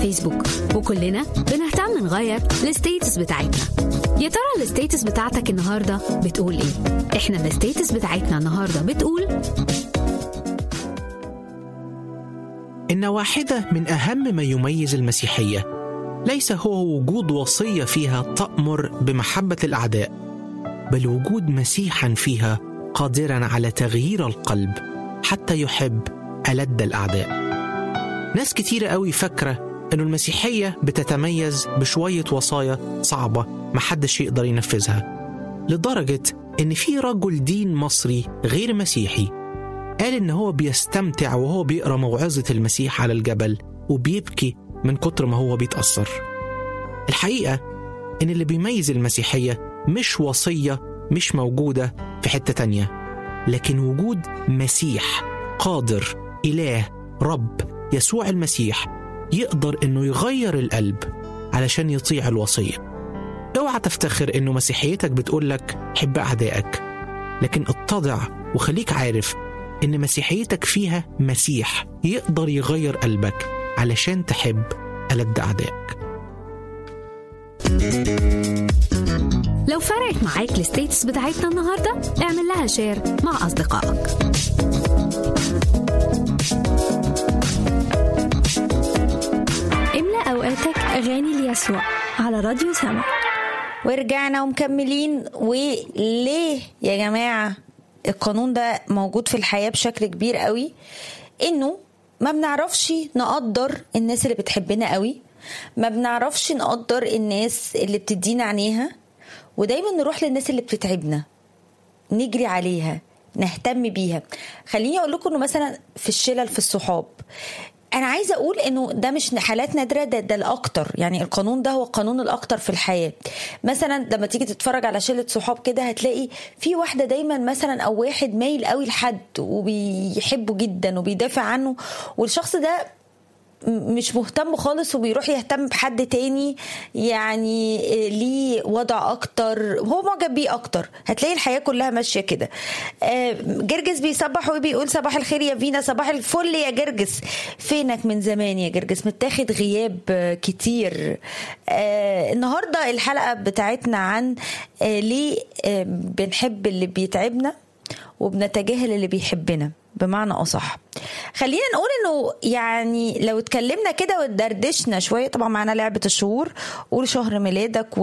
فيسبوك وكلنا بنهتم نغير الستيتس بتاعتنا. يا ترى الستيتس بتاعتك النهاردة بتقول ايه؟ احنا الستيتس بتاعتنا النهاردة بتقول إن واحدة من أهم ما يميز المسيحية ليس هو وجود وصية فيها تأمر بمحبة الأعداء، بل وجود مسيحا فيها قادرا على تغيير القلب حتى يحب ألد الأعداء. ناس كتيرة قوي فاكرة إنه المسيحية بتتميز بشوية وصايا صعبة محدش يقدر ينفذها، لدرجة إن في رجل دين مصري غير مسيحي قال إن هو بيستمتع وهو بيقرأ موعظة المسيح على الجبل وبيبكي من كتر ما هو بيتأثر. الحقيقة إن اللي بيميز المسيحية مش وصية مش موجودة في حتة تانية، لكن وجود مسيح قادر، إله، رب يسوع المسيح يقدر إنه يغير القلب علشان يطيع الوصية. اوعى تفتخر إنه مسيحيتك بتقولك حب أعدائك، لكن اتضع وخليك عارف إن مسيحيتك فيها مسيح يقدر يغير قلبك علشان تحب ألد أعدائك. لو فرقت معاك الستيتس بتاعتنا النهاردة اعمل لها شير مع أصدقائك. املأ أوقاتك أغاني ليسوع على راديو سما. ورجعنا ومكملين. وليه يا جماعة القانون ده موجود في الحياة بشكل كبير قوي؟ إنه ما بنعرفش نقدر الناس اللي بتحبنا قوي، ما بنعرفش نقدر الناس اللي بتدينا عينيها، ودايما نروح للناس اللي بتتعبنا نجري عليها نهتم بيها. خليني أقول لكم إنه مثلا في الشلل في الصحاب، أنا عايزة أقول إنه ده مش حالات نادرة، ده الأكتر. يعني القانون ده هو القانون الأكتر في الحياة. مثلا لما تيجي تتفرج على شلة صحاب كده هتلاقي في واحدة دايما مثلا أو واحد مايل قوي لحد وبيحبه جدا وبيدافع عنه، والشخص ده مش مهتم خالص وبيروح يهتم بحد تاني يعني ليه وضع اكتر، هو معجب بيه اكتر. هتلاقي الحياة كلها ماشية كده. جرجس بيصبح وبيقول صباح الخير يا فينا، صباح الفل يا جرجس، فينك من زمان يا جرجس، متاخد غياب كتير. النهاردة الحلقة بتاعتنا عن ليه بنحب اللي بيتعبنا وبنتجاهل اللي بيحبنا، بمعنى أصح. خلينا نقول إنه يعني لو اتكلمنا كده واتدردشنا شوية، طبعا معنا لعبة الشهور، قول شهر ميلادك